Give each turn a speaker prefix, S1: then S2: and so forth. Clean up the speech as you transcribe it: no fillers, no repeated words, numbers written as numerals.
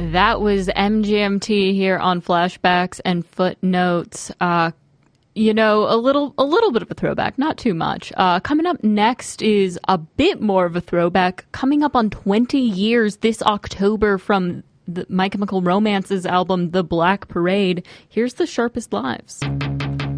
S1: That was MGMT here on Flashbacks and Footnotes. A little bit of a throwback, not too much. Coming up next is a bit more of a throwback. Coming up on 20 years this October from My Chemical Romance's album The Black Parade. Here's The Sharpest Lives.